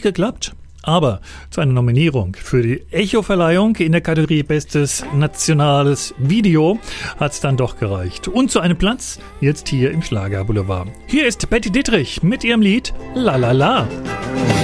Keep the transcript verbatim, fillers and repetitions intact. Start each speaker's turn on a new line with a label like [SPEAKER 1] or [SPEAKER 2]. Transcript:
[SPEAKER 1] nicht geklappt. Aber zu einer Nominierung für die Echo-Verleihung in der Kategorie Bestes Nationales Video hat es dann doch gereicht. Und zu einem Platz jetzt hier im Schlagerboulevard. Hier ist Betty Dittrich mit ihrem Lied La La La.